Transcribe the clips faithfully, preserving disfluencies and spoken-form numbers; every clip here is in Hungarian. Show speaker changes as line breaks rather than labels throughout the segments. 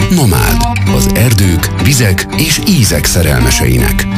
Nomád, az erdők, vizek és ízek szerelmeseinek.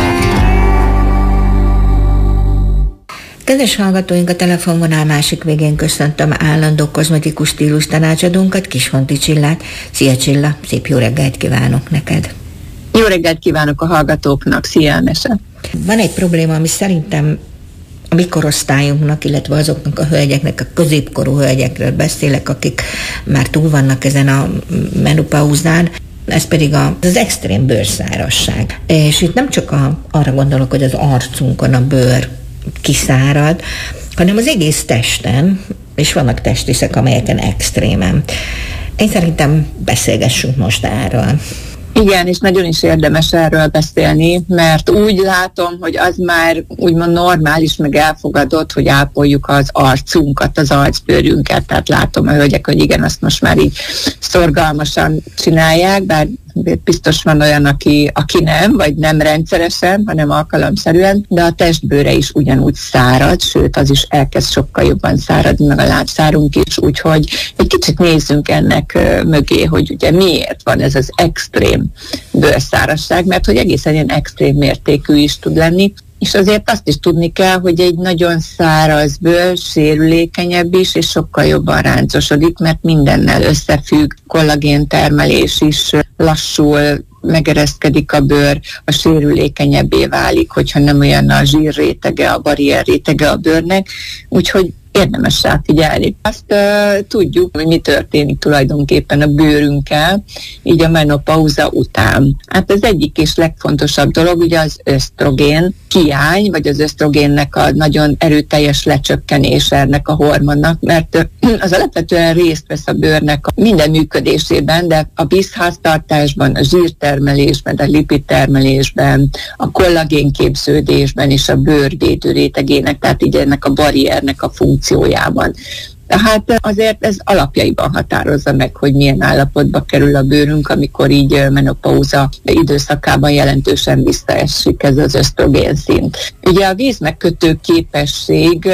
Kedves hallgatóink, a telefonvonal másik végén köszöntöm állandó kozmetikus stílus tanácsadónkat, Kisfonti Csillát. Szia Csilla, szép jó reggelt kívánok neked!
Jó reggelt kívánok a hallgatóknak, szia Elmese!
Van egy probléma, ami szerintem a mi korosztályunknak, illetve azoknak a hölgyeknek, a középkorú hölgyekről beszélek, akik már túl vannak ezen a menopauzán, ez pedig az extrém bőrszárasság. És itt nem csak a, arra gondolok, hogy az arcunkon a bőr kiszárad, hanem az egész testen, és vannak testrészek, amelyeken extrémen. Én szerintem beszélgessünk most erről.
Igen, és nagyon is érdemes erről beszélni, mert úgy látom, hogy az már úgymond normális, meg elfogadott, hogy ápoljuk az arcunkat, az arcbőrünket. Tehát látom a hölgyek, hogy igen, azt most már így szorgalmasan csinálják, bár biztos van olyan, aki, aki nem, vagy nem rendszeresen, hanem alkalomszerűen, de a testbőre is ugyanúgy szárad, sőt, az is elkezd sokkal jobban száradni, meg a lábszárunk is, úgyhogy egy kicsit nézzünk ennek uh, mögé, hogy ugye miért van ez az extrém bőrszárasság, mert hogy egészen ilyen extrém mértékű is tud lenni, és azért azt is tudni kell, hogy egy nagyon száraz bőr sérülékenyebb is, és sokkal jobban ráncosodik, mert mindennel összefügg, kollagéntermelés is lassul, megereszkedik a bőr, a sérülékenyebbé válik, hogyha nem olyan a zsírrétege, a barrier rétege a bőrnek, úgyhogy érdemes ráfigyelni. Azt uh, tudjuk, hogy mi történik tulajdonképpen a bőrünkkel, így a menopauza után. Hát az egyik és legfontosabb dolog ugye az ösztrogén hiány, vagy az ösztrogénnek a nagyon erőteljes lecsökkenése ennek a hormonnak, mert az alapvetően részt vesz a bőrnek a minden működésében, de a vízháztartásban, a zsírtermelésben, a lipidtermelésben, a kollagénképződésben és a bőr védőrétegének, tehát így ennek a barriernek a funkciójában. Tehát azért ez alapjaiban határozza meg, hogy milyen állapotba kerül a bőrünk, amikor így menopauza időszakában jelentősen visszaesik ez az ösztrogén szint. Ugye a vízmegkötő képesség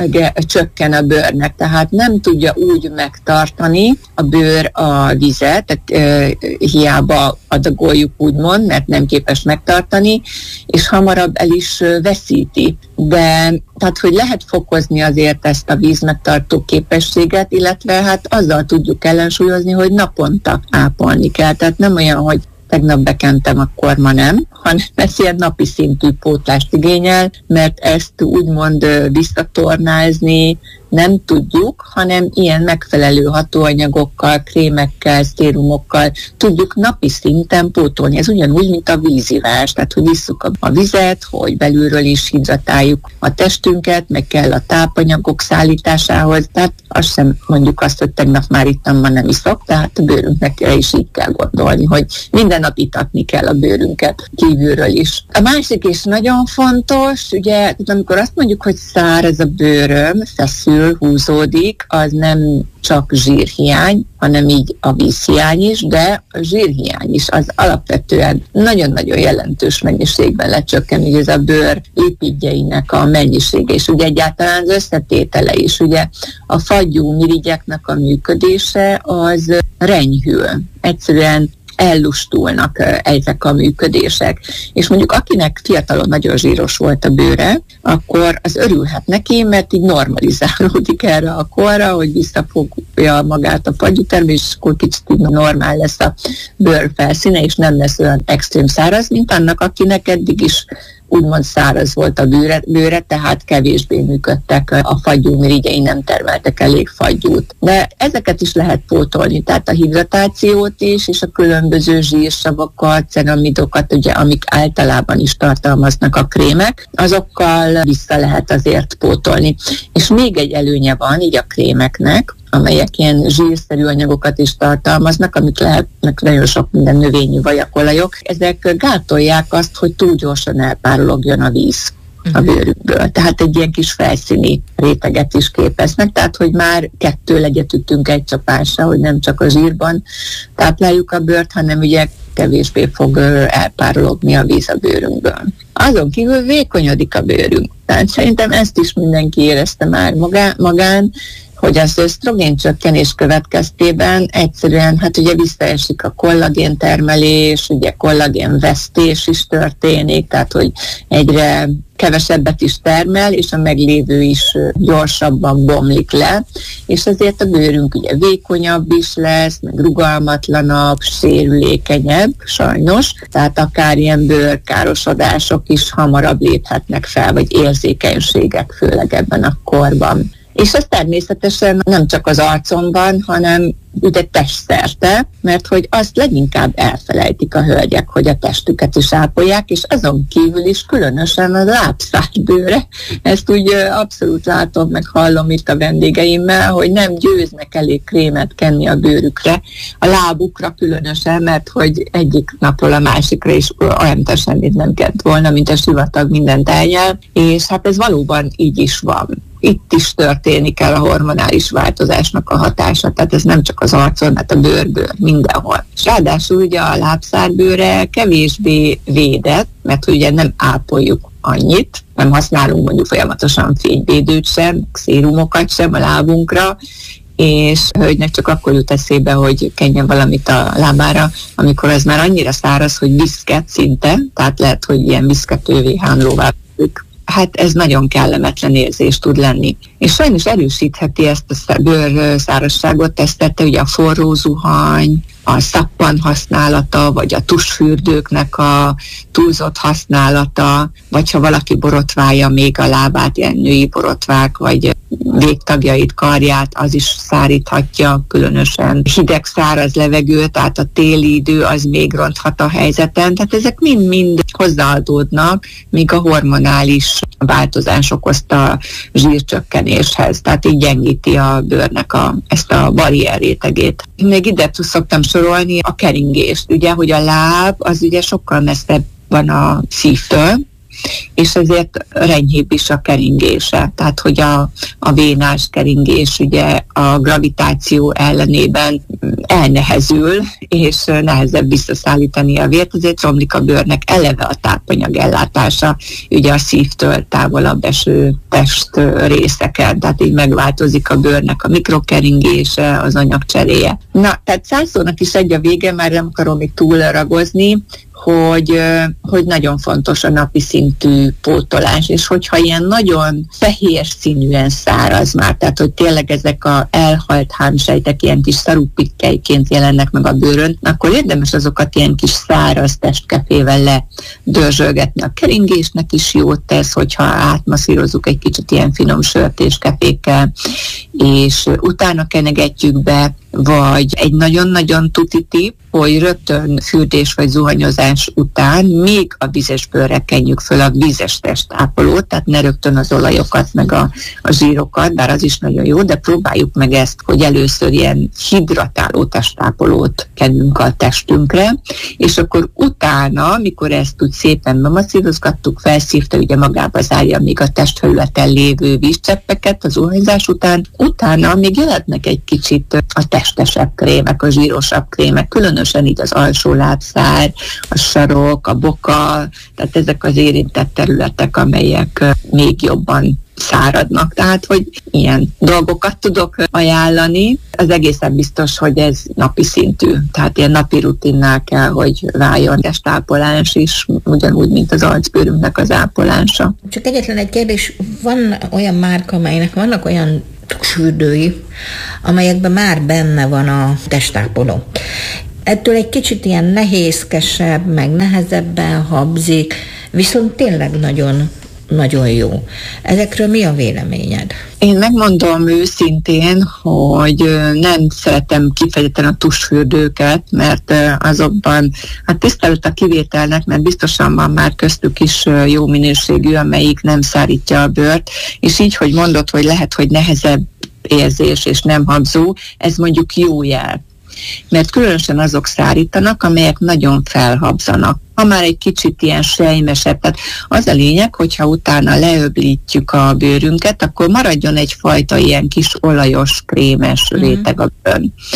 csökken a bőrnek, tehát nem tudja úgy megtartani a bőr a vizet, tehát e, hiába adagoljuk úgymond, mert nem képes megtartani, és hamarabb el is veszíti. De tehát, hogy lehet fokozni azért ezt a vízmegtartó képességet, illetve hát azzal tudjuk ellensúlyozni, hogy naponta ápolni kell. Tehát nem olyan, hogy tegnap bekentem, akkor ma nem, hanem ez ilyen napi szintű pótlást igényel, mert ezt úgymond visszatornázni nem tudjuk, hanem ilyen megfelelő hatóanyagokkal, krémekkel, szérumokkal tudjuk napi szinten pótolni. Ez ugyanúgy, mint a vízivás, tehát hogy isszuk a vizet, hogy belülről is hidratáljuk a testünket, meg kell a tápanyagok szállításához, tehát azt sem mondjuk azt, hogy tegnap már ittam, ma nem iszok, tehát a bőrünknek is így kell gondolni, hogy minden nap itatni kell a bőrünket kívülről is. A másik is nagyon fontos, ugye, amikor azt mondjuk, hogy száraz a bőröm, feszül, húzódik, az nem csak zsírhiány, hanem így a vízhiány is, de a zsírhiány is az alapvetően nagyon-nagyon jelentős mennyiségben lecsökken, ugye ez a bőr lipidjeinek a mennyisége, és ugye egyáltalán az összetétele is, ugye a fagyú mirigyeknek a működése az renyhül. Egyszerűen ellustulnak ezek a működések. És mondjuk akinek fiatalon nagyon zsíros volt a bőre, akkor az örülhet neki, mert így normalizálódik erre a korra, hogy visszafogja magát a fagyútermelés, és akkor kicsit így normál lesz a bőr felszíne, és nem lesz olyan extrém száraz, mint annak, akinek eddig is úgymond száraz volt a bőre, bőre, tehát kevésbé működtek a fagyúmirigyei, nem termeltek elég fagyút. De ezeket is lehet pótolni, tehát a hidratációt is, és a különböző zsírsavakat, ceramidokat, ugye, amik általában is tartalmaznak a krémek, azokkal vissza lehet azért pótolni. És még egy előnye van így a krémeknek, amelyek ilyen zsírszerű anyagokat is tartalmaznak, amik lehetnek nagyon sok minden növényi vajakolajok. Ezek gátolják azt, hogy túl gyorsan elpárologjon a víz a bőrünkből. Tehát egy ilyen kis felszíni réteget is képeznek, tehát hogy már kettő legyet ütünk egy csapásra, hogy nem csak a zsírban tápláljuk a bőrt, hanem ugye kevésbé fog elpárologni a víz a bőrünkből. Azon kívül vékonyodik a bőrünk. Tehát szerintem ezt is mindenki érezte már magán, magán hogy az ösztrogén csökkenés következtében egyszerűen, hát ugye visszaesik a kollagén termelés, ugye kollagén vesztés is történik, tehát hogy egyre kevesebbet is termel, és a meglévő is gyorsabban bomlik le, és ezért a bőrünk ugye vékonyabb is lesz, meg rugalmatlanabb, sérülékenyebb, sajnos, tehát akár ilyen bőrkárosodások is hamarabb léphetnek fel, vagy érzékenységek, főleg ebben a korban. És ez természetesen nem csak az arcomban, hanem ugye testszerte, mert hogy azt leginkább elfelejtik a hölgyek, hogy a testüket is ápolják, és azon kívül is különösen a lábszárbőre. Ezt úgy abszolút látom, meg hallom itt a vendégeimmel, hogy nem győznek elég krémet kenni a bőrükre, a lábukra különösen, mert hogy egyik napról a másikra is olyan semmit nem kent volna, mint a sivatag mindent elnyel, és hát ez valóban így is van. Itt is történik el a hormonális változásnak a hatása, tehát ez nem csak az arcon, hát a bőrből, mindenhol. És ráadásul ugye a lábszárbőre kevésbé védett, mert ugye nem ápoljuk annyit, nem használunk mondjuk folyamatosan fényvédőt sem, szérumokat sem a lábunkra, és hölgynek csak akkor jut eszébe, hogy kenjen valamit a lábára, amikor ez már annyira száraz, hogy viszket szinte, tehát lehet, hogy ilyen viszketővé hánróvá válik. Hát ez nagyon kellemetlen érzés tud lenni. És sajnos erősítheti ezt a bőrszárazságot, tesztelte ugye a forró zuhany, a szappan használata, vagy a tusfürdőknek a túlzott használata, vagy ha valaki borotválja még a lábát, ilyen női borotvák, vagy végtagjait, karját, az is száríthatja, különösen hideg, száraz levegő, tehát a téli idő az még ronthat a helyzeten. Tehát ezek mind-mind hozzáadódnak, míg a hormonális változás okozta zsírcsökkenéshez, tehát így gyengíti a bőrnek a, ezt a barrier rétegét. Még ide szoktam sorolni a keringést, ugye, hogy a láb az ugye sokkal messzebb van a szívtől, és ezért renyhébb is a keringése. Tehát, hogy a, a vénás keringés ugye a gravitáció ellenében elnehezül, és nehezebb visszaszállítani a vért, ezért romlik a bőrnek eleve a tápanyag ellátása, ugye a szívtől távolabb eső test részeken, tehát így megváltozik a bőrnek a mikrokeringése, az anyagcseréje. Na, tehát százszónak is egy a vége, már nem akarom itt túlragozni, hogy, hogy nagyon fontos a napi szintű pótolás, és hogyha ilyen nagyon fehér színűen száraz már, tehát hogy tényleg ezek a elhalt hámsejtek ilyen kis szarúpikkelyként jelennek meg a bőrön, akkor érdemes azokat ilyen kis száraz testkefével ledörzsölgetni. A keringésnek is jót tesz, hogyha átmasszírozzuk egy kicsit ilyen finom sörtéskefékkel, és utána kenegetjük be, vagy egy nagyon-nagyon tuti tipp, hogy rögtön fürdés vagy zuhanyozás után még a vizes bőrre kenjük föl a vízes testápolót, tehát ne rögtön az olajokat, meg a, a zsírokat, bár az is nagyon jó, de próbáljuk meg ezt, hogy először ilyen hidratáló testápolót kenjünk a testünkre, és akkor utána, mikor ezt úgy szépen bemasszírozgattuk, felszívta, ugye magába zárja még a testfelületen lévő vízcseppeket az zuhanyzás után, utána még jöhetnek egy kicsit a testesebb krémek, a zsírosabb krémek, különösen így az alsó lábszár, a sarok, a boka, tehát ezek az érintett területek, amelyek még jobban száradnak. Tehát, hogy ilyen dolgokat tudok ajánlani. Az egészen biztos, hogy ez napi szintű. Tehát ilyen napi rutinnál kell, hogy váljon testápolás is, ugyanúgy, mint az arcbőrünknek az ápolása.
Csak egyetlen egy kérdés, van olyan márka, amelynek vannak olyan fürdői, amelyekben már benne van a testápoló. Ettől egy kicsit ilyen nehézkesebb, meg nehezebben habzik, viszont tényleg nagyon, nagyon jó. Ezekről mi a véleményed?
Én megmondom őszintén, hogy nem szeretem kifejezetten a tusfürdőket, mert azokban, hát tisztelet a kivételnek, mert biztosan van már köztük is jó minőségű, amelyik nem szárítja a bőrt, és így, hogy mondod, hogy lehet, hogy nehezebb érzés és nem habzó, ez mondjuk jó jel. Mert különösen azok szárítanak, amelyek nagyon felhabzanak. Ha már egy kicsit ilyen sejmesebb, tehát az a lényeg, hogyha utána leöblítjük a bőrünket, akkor maradjon egyfajta ilyen kis olajos, krémes réteg a bőrön.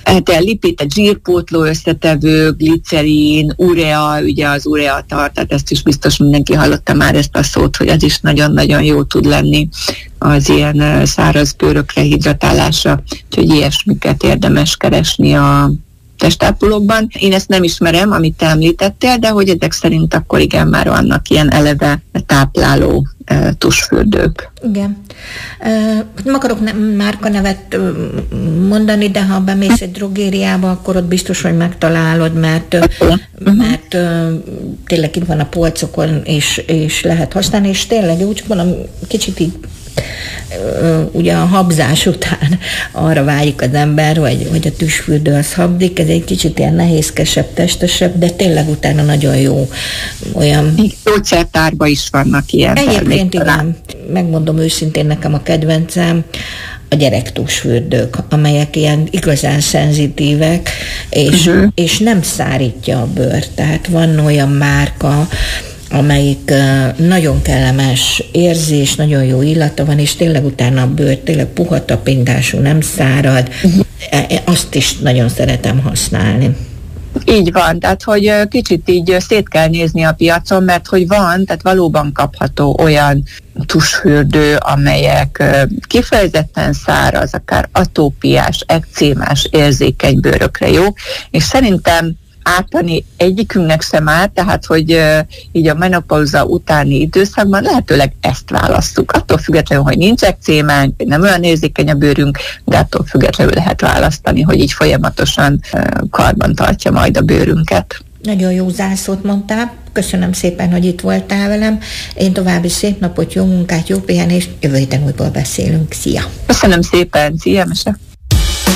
Hát a lipid, a zsírpótló összetevő, glicerin, urea, ugye az urea tartat, ezt is biztos mindenki hallotta már ezt a szót, hogy ez is nagyon-nagyon jó tud lenni az ilyen száraz bőrökre, hidratálásra, úgyhogy ilyesmiket érdemes keresni a testápolókban. Én ezt nem ismerem, amit te említettél, de hogy ezek szerint akkor igen, már vannak ilyen eleve tápláló e, tusfürdők.
Igen. Nem akarok márkanevet mondani, de ha bemész egy drogériába, akkor ott biztos, hogy megtalálod, mert, uh-huh. mert tényleg itt van a polcokon, és, és lehet használni, és tényleg úgy mondom, kicsit így ugye a habzás után arra vágyik az ember, hogy, hogy a tüsfürdő az habdik, ez egy kicsit ilyen nehézkesebb, testesebb, de tényleg utána nagyon jó. Olyan...
Gyógyszertárban is vannak ilyen.
Egyébként igen, megmondom őszintén, nekem a kedvencem a gyerektusfürdők, amelyek ilyen igazán szenzitívek, és, uh-huh. és nem szárítja a bőrt. Tehát van olyan márka, amelyik nagyon kellemes érzés, nagyon jó illata van, és tényleg utána a bőr, tényleg puha tapintású, nem szárad. Uh-huh. Azt is nagyon szeretem használni.
Így van, tehát hogy kicsit így szét kell nézni a piacon, mert hogy van, tehát valóban kapható olyan tusfürdő, amelyek kifejezetten száraz, akár atópiás, ekcémás, érzékeny bőrökre jó, és szerintem ártani egyikünknek sem áll, tehát hogy uh, így a menopauza utáni időszakban lehetőleg ezt választjuk. Attól függetlenül, hogy nincs ekcémánk, hogy nem olyan érzékeny a bőrünk, de attól függetlenül lehet választani, hogy így folyamatosan uh, karban tartja majd a bőrünket.
Nagyon jó zászlót mondtál, köszönöm szépen, hogy itt voltál velem. Én további szép napot, jó munkát, jó pihenést, jövő héten újból beszélünk. Szia!
Köszönöm szépen, szia, Mese!